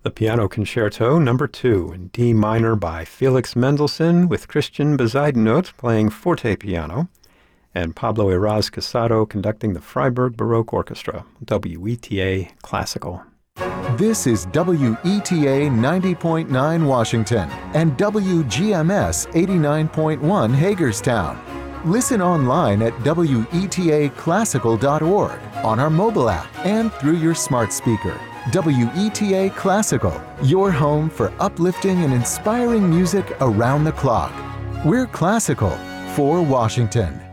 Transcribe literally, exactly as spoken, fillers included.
The Piano Concerto Number two in D minor by Felix Mendelssohn with Christian Bezuidenhout playing forte piano, and Pablo Eraz Casado conducting the Freiburg Baroque Orchestra, W E T A Classical. This is W E T A ninety point nine Washington and W G M S eighty-nine point one Hagerstown. Listen online at W E T A classical dot org, on our mobile app, and through your smart speaker. W E T A Classical, your home for uplifting and inspiring music around the clock. We're classical for Washington.